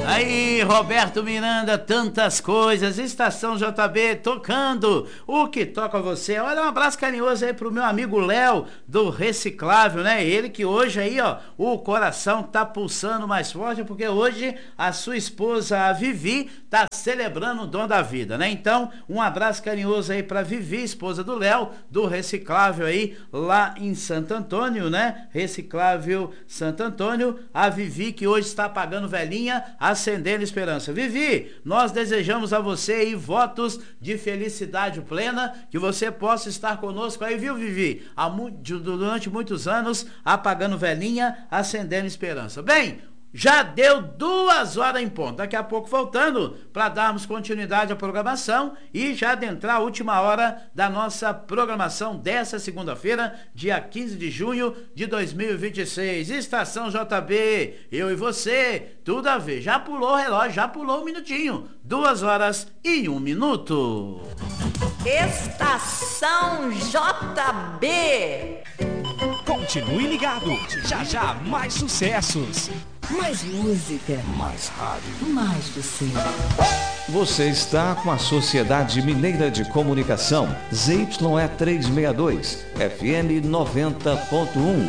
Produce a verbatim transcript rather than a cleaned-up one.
Aí, Roberto Miranda, tantas coisas, Estação J B tocando o que toca você. Olha, um abraço carinhoso aí pro meu amigo Léo do Reciclável, né? Ele que hoje aí, ó, o coração tá pulsando mais forte, porque hoje a sua esposa, a Vivi, tá celebrando o dom da vida, né? Então, um abraço carinhoso aí pra Vivi, esposa do Léo, do Reciclável aí, lá em Santo Antônio, né? Reciclável Santo Antônio, a Vivi que hoje está pagando velhinha, acendendo esperança. Vivi, nós desejamos a você aí votos de felicidade plena, que você possa estar conosco aí, viu, Vivi? Há mu- durante muitos anos, apagando velhinha, acendendo esperança. Bem, já deu duas horas em ponto. Daqui a pouco voltando para darmos continuidade à programação e já adentrar a última hora da nossa programação dessa segunda-feira, dia quinze de junho de dois mil e vinte e seis. Estação J B, eu e você, tudo a ver. Já pulou o relógio, já pulou um minutinho. Duas horas e um minuto. Estação J B. Continue ligado, já já mais sucessos. Mais música. Mais rádio. Mais você. Você está com a Sociedade Mineira de Comunicação, Z Y E trezentos e sessenta e dois, F M noventa ponto um.